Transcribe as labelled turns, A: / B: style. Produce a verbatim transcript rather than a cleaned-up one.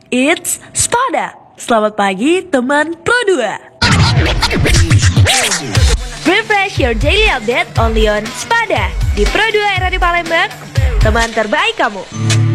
A: It's Spada. Selamat pagi teman Pro dua. Refresh your daily update only on Spada di Pro dua R A di Palembang, teman terbaik kamu.